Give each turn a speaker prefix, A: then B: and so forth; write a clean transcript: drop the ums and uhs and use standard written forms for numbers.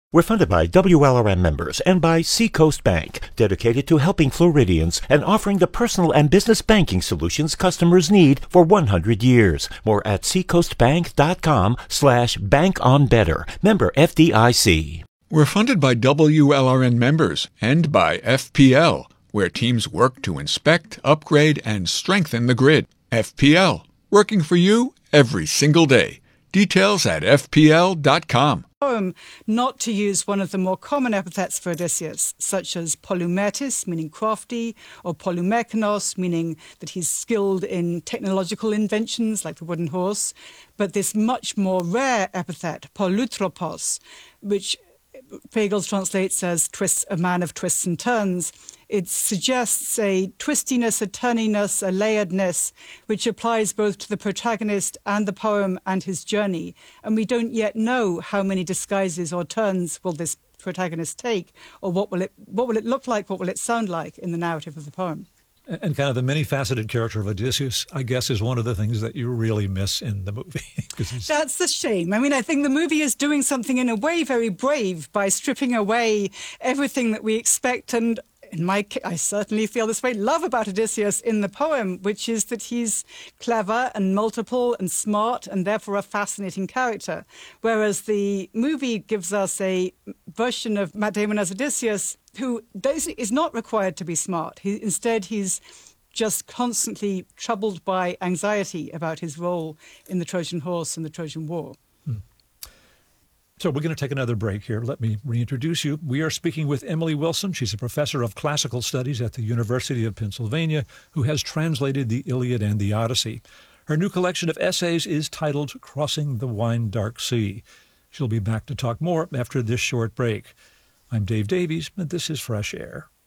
A: We're funded by WLRM members and by Seacoast Bank, dedicated to helping Floridians and offering the personal and business banking solutions customers need for 100 years. More at seacoastbank.com/bankonbetter. Member FDIC.
B: We're funded by WLRN members and by FPL, where teams work to inspect, upgrade, and strengthen the grid. FPL, working for you every single day. Details at fpl.com.
C: Not to use one of the more common epithets for Odysseus, such as polymetis, meaning crafty, or polymekanos, meaning that he's skilled in technological inventions like the wooden horse, but this much more rare epithet, polutropos, which Pagels translates as a man of twists and turns. It suggests a twistiness, a turniness, a layeredness, which applies both to the protagonist and the poem and his journey. And we don't yet know how many disguises or turns will this protagonist take, or what will it look like, what will it sound like in the narrative of the poem.
D: And kind of the many-faceted character of Odysseus, I guess, is one of the things that you really miss in the movie.
C: That's the shame. I mean, I think the movie is doing something in a way very brave by stripping away everything that we expect and I certainly feel this way, love about Odysseus in the poem, which is that he's clever and multiple and smart and therefore a fascinating character. Whereas the movie gives us a version of Matt Damon as Odysseus who is not required to be smart. Instead, he's just constantly troubled by anxiety about his role in the Trojan Horse and the Trojan War.
D: So we're going to take another break here. Let me reintroduce you. We are speaking with Emily Wilson. She's a professor of classical studies at the University of Pennsylvania who has translated the Iliad and the Odyssey. Her new collection of essays is titled Crossing the Wine Dark Sea. She'll be back to talk more after this short break. I'm Dave Davies, and this is Fresh Air.